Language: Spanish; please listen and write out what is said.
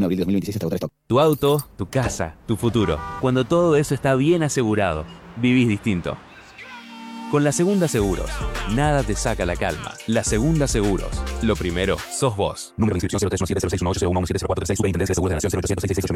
1 de abril de 2026 hasta agotar stock. Tu auto, tu casa, tu futuro. Cuando todo eso está bien asegurado, vivís distinto. Con La Segunda Seguros, nada te saca la calma. La Segunda Seguros. Lo primero, sos vos. Número de inscripción 0317061801170436. Superintendencia de Seguros de la Nación 0800 666